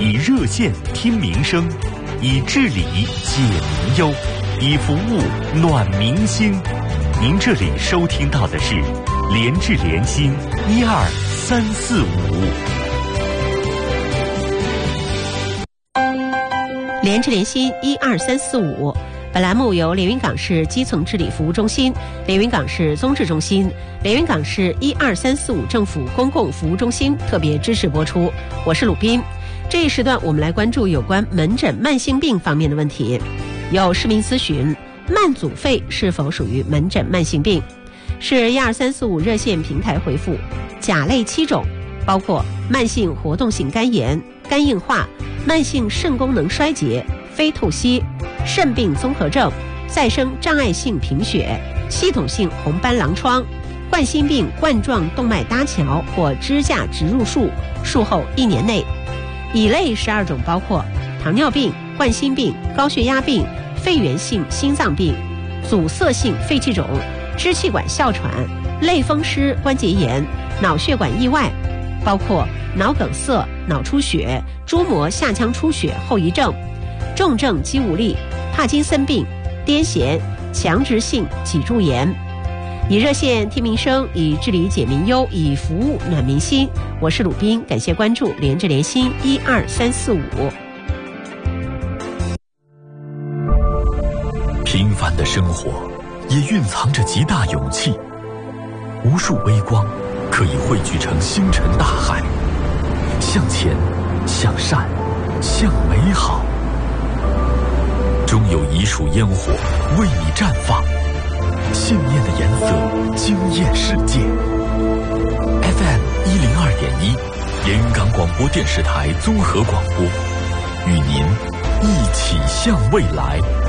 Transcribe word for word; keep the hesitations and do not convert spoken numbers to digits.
以热线听民生，以治理解民忧，以服务暖民心。您这里收听到的是联治联心一二三四五。 联治联心一二三四五，本栏目由连云港市基层治理服务中心、连云港市综治中心、连云港市一二三四五政府公共服务中心特别支持播出。我是鲁斌。这一时段我们来关注有关门诊慢性病方面的问题。有市民咨询，慢阻肺是否属于门诊慢性病？是一二三四五热线平台回复，甲类七种，包括慢性活动性肝炎、肝硬化、慢性肾功能衰竭、非透析、肾病综合症、再生障碍性贫血、系统性红斑狼疮、冠心病冠状动脉搭桥或支架植入术，术后一年内。乙类十二种包括糖尿病、冠心病、高血压病、肺源性心脏病、阻塞性肺气肿、支气管哮喘、类风湿关节炎、脑血管意外，包括脑梗塞、脑出血、蛛膜下腔出血后遗症、重症肌无力、帕金森病、癫痫、强直性脊柱炎。以热线听民生，以治理解民忧，以服务暖民心。我是鲁斌，感谢关注联治联心一二三四五。 平凡的生活也蕴藏着极大勇气，无数微光可以汇聚成星辰大海，向前，向善，向美好。终有一束烟火为你绽放，信念的颜色惊艳世界。F M 一零二点一，连云港广播电视台综合广播，与您一起向未来。